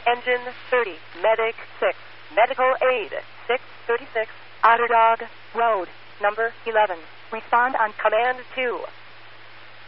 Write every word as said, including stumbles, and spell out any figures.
Engine thirty, Medic six, Medical Aid six thirty-six, Otter Dog Road, number eleven. Respond on Command two.